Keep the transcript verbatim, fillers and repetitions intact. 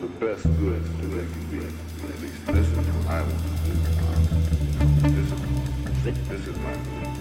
the best good that they can be. At least this is what I want to do. This is, this is my